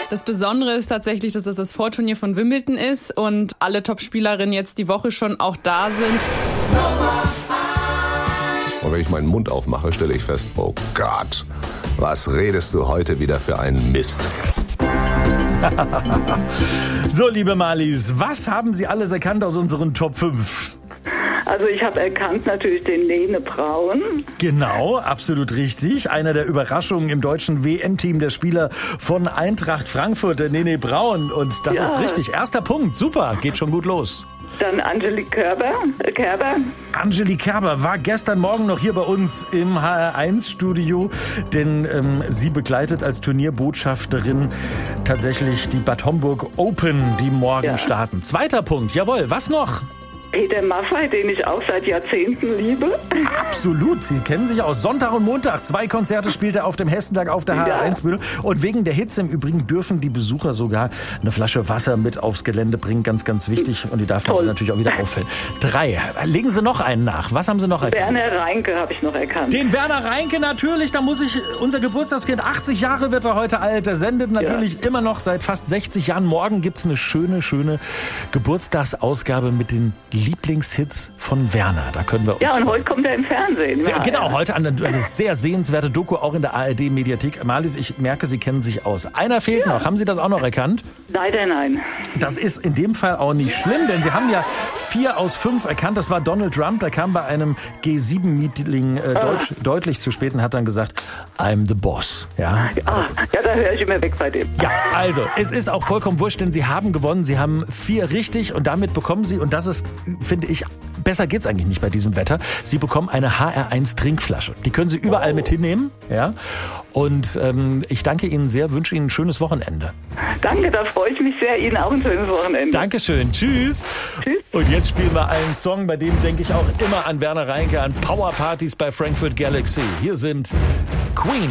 Das Besondere ist tatsächlich, dass es das Vorturnier von Wimbledon ist und alle Top-Spielerinnen jetzt die Woche schon auch da sind. Und wenn ich meinen Mund aufmache, stelle ich fest, oh Gott, was redest du heute wieder für einen Mist? So, liebe Marlies, was haben Sie alles erkannt aus unseren Top 5? Also ich habe erkannt natürlich den Nene Braun. Genau, absolut richtig. Einer der Überraschungen im deutschen WM-Team, der Spieler von Eintracht Frankfurt, der Nene Braun. Und das ist richtig. Erster Punkt, super, geht schon gut los. Dann Angelique Kerber. Angelique Kerber war gestern Morgen noch hier bei uns im HR1-Studio, denn sie begleitet als Turnierbotschafterin tatsächlich die Bad Homburg Open, die morgen starten. Zweiter Punkt, jawohl, was noch? Peter Maffay, den ich auch seit Jahrzehnten liebe. Absolut, Sie kennen sich aus. Sonntag und Montag, 2 Konzerte spielt er auf dem Hessentag auf der HR1-Bühne. Und wegen der Hitze im Übrigen dürfen die Besucher sogar eine Flasche Wasser mit aufs Gelände bringen. Ganz, ganz wichtig. Und die darf man natürlich auch wieder auffüllen. 3. Legen Sie noch einen nach. Was haben Sie noch erkannt? Werner Reinke habe ich noch erkannt. Den Werner Reinke natürlich. Da muss ich, unser Geburtstagskind, 80 Jahre wird er heute alt. Er sendet natürlich immer noch seit fast 60 Jahren. Morgen gibt's eine schöne, schöne Geburtstagsausgabe mit den Lieblingshits von Werner. Da können wir uns. Ja, und heute kommt er im Fernsehen. Genau, heute eine sehr sehenswerte Doku, auch in der ARD-Mediathek. Marlies, ich merke, Sie kennen sich aus. Einer fehlt noch. Haben Sie das auch noch erkannt? Leider nein. Das ist in dem Fall auch nicht schlimm, denn Sie haben ja 4 aus 5 erkannt. Das war Donald Trump. Der kam bei einem G7-Meeting deutlich zu spät und hat dann gesagt, I'm the boss. Ja, da höre ich immer weg bei dem. Ja, also, es ist auch vollkommen wurscht, denn Sie haben gewonnen. Sie haben 4 richtig und damit bekommen Sie, und das ist, finde ich, besser geht's eigentlich nicht bei diesem Wetter. Sie bekommen eine HR1 Trinkflasche. Die können Sie überall mit hinnehmen. Ja? Und ich danke Ihnen sehr, wünsche Ihnen ein schönes Wochenende. Danke, da freue ich mich sehr. Ihnen auch ein schönes Wochenende. Dankeschön. Tschüss. Tschüss. Und jetzt spielen wir einen Song, bei dem denke ich auch immer an Werner Reinke, an Powerpartys bei Frankfurt Galaxy. Hier sind Queen.